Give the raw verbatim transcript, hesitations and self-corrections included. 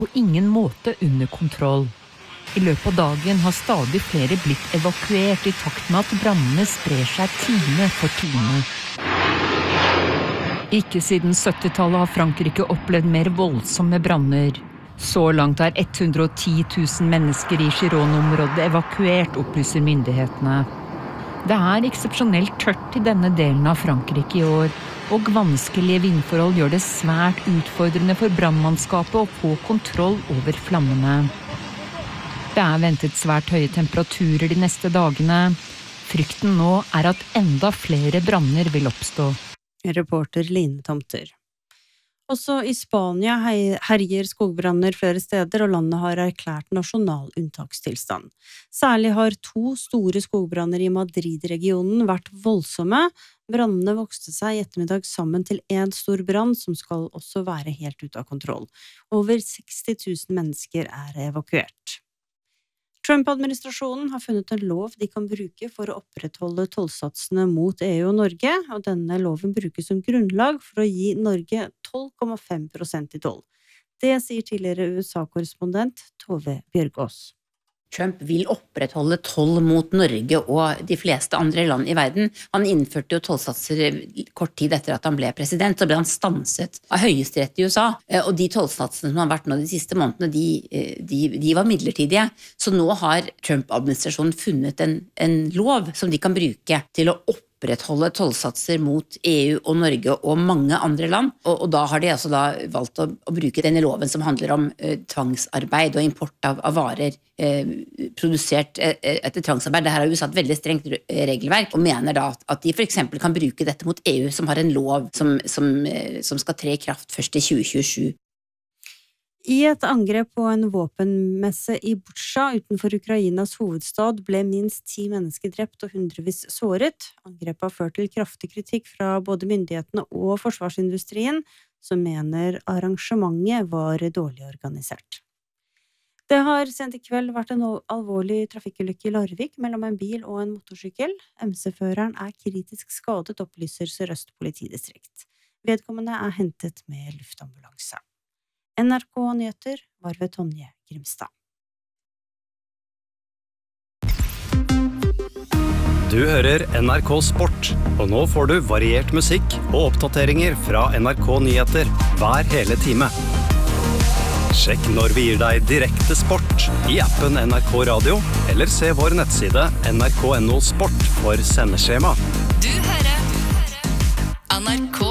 på ingen måte under kontroll. I løpet av dagen har stadig flere blitt evakuert i takt med at brannene sprer seg time for time. Ikke siden syttitallet har Frankrike opplevd mer voldsomme branner. Så langt er hundre og ti tusen mennesker i Gironde-området evakuert, opplyser myndighetene. Det er eksepsjonelt tørt i denne delen av Frankrike i år, og vanskelige vindforhold gjør det svært utfordrende for brannmannskapet å få kontroll over flammene. Det er ventet svært høye temperaturer de neste dagene. Frykten nå er at enda flere branner vil oppstå. Reporter Line Tomter. Også i Spania herjer skogbranner flere steder, og landet har erklært nasjonal unntakstilstand. Særlig har to store skogbranner i Madrid-regionen vært voldsomme. Brannene vokste seg i ettermiddag sammen til en stor brann, som skal også være helt ut av kontroll. Over seksti tusen mennesker er evakuert. Trump-administrasjonen har funnet en lov de kan bruke for å opprettholde tollsatsene mot E U og Norge, og denne loven brukes som grunnlag for å gi Norge tolv komma fem prosent i toll. Det sier tidligere U S A-korrespondent Tove Bjørgaas. Trump vil opprettholde toll mot Norge og de fleste andre land i verden. Han innførte jo tollsatser kort tid etter at han ble president, så ble han stanset av høyesterett i U S A. Og de tollsatsene som har vært nå de siste månedene, de, de, de var midlertidige. Så nå har Trump-administrasjonen funnet en, en lov som de kan bruke til å opprettholde opprettholde tollsatser mot E U og Norge og mange andre land, og, og da har de altså da valgt å, å bruke denne loven som handler om eh, tvangsarbeid og import av, av varer eh, produsert eh, etter tvangsarbeid. Det her har U S A et veldig strengt regelverk, og mener da at, at de for eksempel kan bruke dette mot E U, som har en lov som, som, eh, som skal tre i kraft først i tjue tjuesju. I et angrep på en våpenmesse i Butsja utenfor Ukrainas hovedstad ble minst ti mennesker drept og hundrevis såret. Angrepet har ført til kraftig kritikk fra både myndighetene og forsvarsindustrien, som mener arrangementet var dårlig organisert. Det har sent i kveld vært en alvorlig trafikkulykke i Larvik mellom en bil og en motorsykkel. M C-føreren er kritisk skadet, opplyser Sør-Øst politidistrikt. Vedkommende er hentet med luftambulanse. N R K Nyheter var ved Tonje Grimstad. Du hører N R K Sport, og nå får du variert musikk og oppdateringer fra N R K Nyheter hver hele time. Sjekk når vi gir deg direkte sport i appen N R K Radio, eller se vår nettside N R K punktum N O Sport for sendeskjema. Du hører N R K